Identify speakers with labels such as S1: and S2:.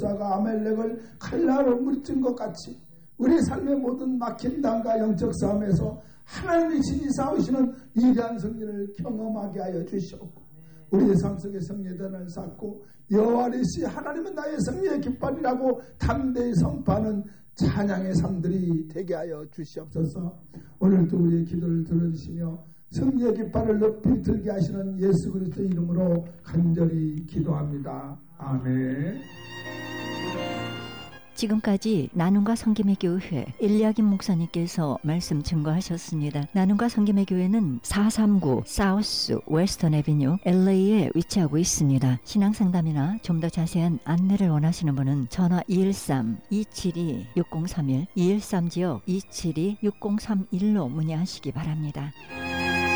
S1: 목사가 아멜렉을 칼날로 물진 것 같이 우리 삶의 모든 막힌 담과 영적 싸움에서 하나님이 신이 싸우시는 위대한 승리를 경험하게 하여 주시옵고 우리의 삶 속에 승리의 단을 쌓고 여호와의 시 하나님은 나의 승리의 깃발이라고 담대히 선포하는 찬양의 삶들이 되게 하여 주시옵소서. 오늘도 우리의 기도를 들어주시며 승리의 깃발을 높이 들게 하시는 예수 그리스도의 이름으로 간절히 기도합니다. 아멘.
S2: 지금까지 나눔과 섬김의 교회 일리아김 목사님께서 말씀 증거하셨습니다. 나눔과 섬김의 교회는 439 사우스 웨스턴 애비뉴 LA에 위치하고 있습니다. 신앙상담이나 좀 더 자세한 안내를 원하시는 분은 전화 213-272-6031 213지역 272-6031로 문의하시기 바랍니다.